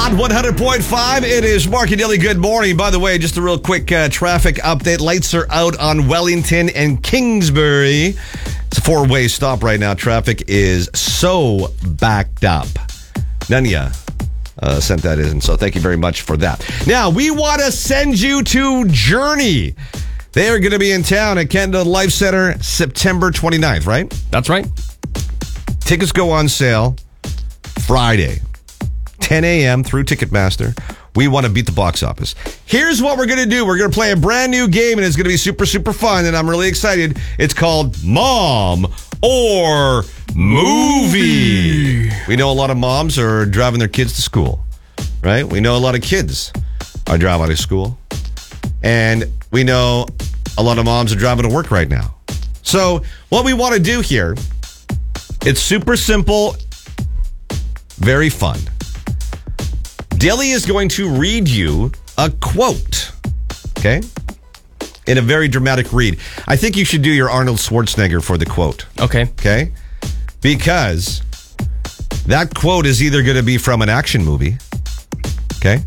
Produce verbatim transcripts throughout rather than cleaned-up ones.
Hot one hundred point five. It is Mark and Dilly. Good morning. By the way, just a real quick uh, traffic update. Lights are out on Wellington and Kingsbury. It's a four-way stop right now. Traffic is so backed up. Nanya uh, sent that in, so thank you very much for that. Now, we want to send you to Journey. They are going to be in town at Canada Life Center September twenty-ninth, right? That's right. Tickets go on sale Friday, ten a.m. through Ticketmaster. We want to beat the box office. Here's what we're going to do. We're going to play a brand new game, and it's going to be super, super fun, and I'm really excited. It's called Mom or Movie. We know a lot of moms are driving their kids to school, right? We know a lot of kids are driving to school, and we know a lot of moms are driving to work right now. So what we want to do here, it's super simple, very fun. Dilly is going to read you a quote, okay? In a very dramatic read. I think you should do your Arnold Schwarzenegger for the quote. Okay. Okay? Because that quote is either going to be from an action movie, okay?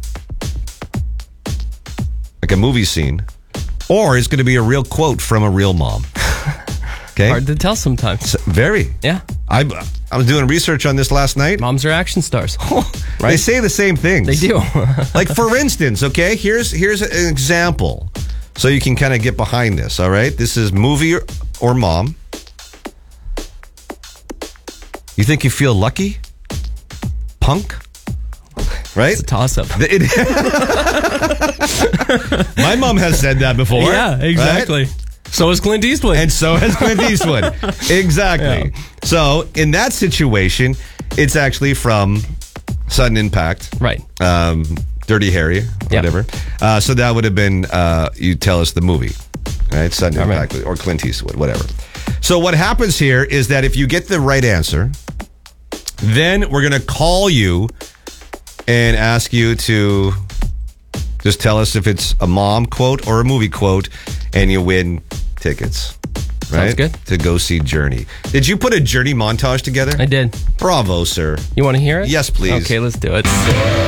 Like a movie scene, or it's going to be a real quote from a real mom. Okay? Hard to tell sometimes. So, very. Yeah. I I was doing research on this last night. Moms are action stars. Right? They say the same things. They do. Like, for instance, okay, here's here's an example so you can kind of get behind this, all right? This is movie or, or mom. You think you feel lucky? Punk? Right? It's a toss-up. It, my mom has said that before. Yeah, exactly. Right? So has Clint Eastwood. And so has Clint Eastwood. Exactly. Yeah. So in that situation, it's actually from Sudden Impact. Right. Um, Dirty Harry, whatever. Yep. Uh, so that would have been, uh, you tell us the movie, right? Sudden All Impact right. or Clint Eastwood, whatever. So what happens here is that if you get the right answer, then we're going to call you and ask you to just tell us if it's a mom quote or a movie quote, and you win tickets. Right? Sounds good. To go see Journey. Did you put a Journey montage together? I did. Bravo, sir. You want to hear it? Yes, please. Okay, let's do it.